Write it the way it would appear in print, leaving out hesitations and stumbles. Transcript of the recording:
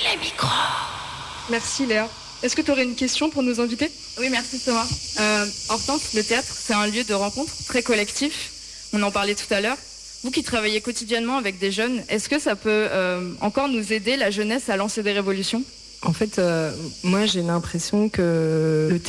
Merci Léa. Est-ce que tu aurais une question pour nos invités ? Oui, merci Thomas. Hortense, le théâtre, c'est un lieu de rencontre très collectif. On en parlait tout à l'heure. Vous qui travaillez quotidiennement avec des jeunes, est-ce que ça peut encore nous aider, la jeunesse, à lancer des révolutions ? En fait, moi j'ai l'impression que le